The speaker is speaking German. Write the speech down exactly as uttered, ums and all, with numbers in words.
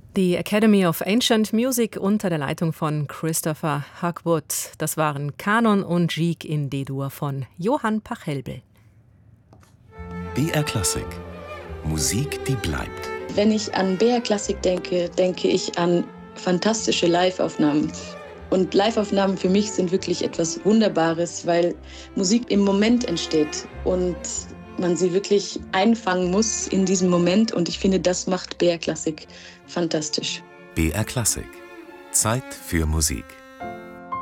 Die Academy of Ancient Music unter der Leitung von Christopher Hogwood. Das waren Kanon und Gigue in D-Dur von Johann Pachelbel. B R Klassik. Musik, die bleibt. Wenn ich an B R Klassik denke, denke ich an fantastische Live-Aufnahmen. Und Live-Aufnahmen für mich sind wirklich etwas Wunderbares, weil Musik im Moment entsteht und man sie wirklich einfangen muss in diesem Moment. Und ich finde, das macht B R Klassik fantastisch. B R Klassik. Zeit für Musik.